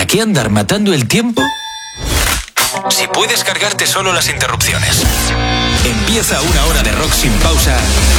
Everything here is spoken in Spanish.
qué andar matando el tiempo si puedes cargarte solo las interrupciones? Empieza una hora de rock sin pausa